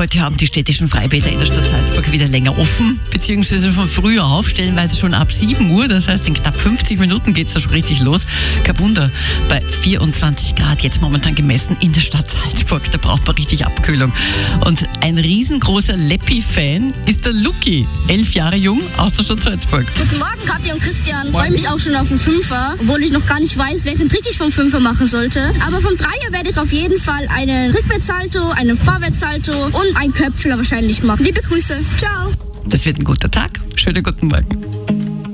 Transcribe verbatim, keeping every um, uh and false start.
Heute haben die städtischen Freibäder in der Stadt Salzburg wieder länger offen, beziehungsweise von früher auf, stellenweise schon ab sieben Uhr. Das heißt, in knapp fünfzig Minuten geht es da schon richtig los. Kein Wunder, bei vierundzwanzig Grad jetzt momentan gemessen in der Stadt Salzburg. Da braucht man richtig Abkühlung. Und ein riesengroßer Leppi-Fan ist der Luki, elf Jahre jung, aus der Stadt Salzburg. Guten Morgen, Katja und Christian. Ich freue mich auch schon auf den Fünfer, obwohl ich noch gar nicht weiß, welchen Trick ich vom Fünfer machen sollte. Aber vom Dreier werde ich auf jeden Fall einen Rückwärtssalto, einen Vorwärtssalto und einen Köpfler wahrscheinlich machen. Liebe Grüße. Ciao. Das wird ein guter Tag. Schönen guten Morgen.